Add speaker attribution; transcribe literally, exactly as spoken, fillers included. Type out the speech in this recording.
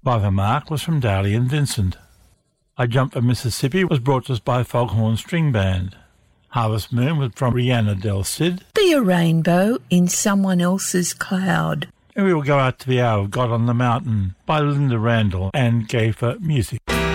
Speaker 1: by the Mark was from Daly and Vincent. I Jump for Mississippi was brought to us by Foghorn String Band. Harvest Moon was from Rihanna Del Cid.
Speaker 2: Be a rainbow in someone else's cloud.
Speaker 1: And we will go out to the hour of God on the Mountain by Linda Randall and Gay for Music.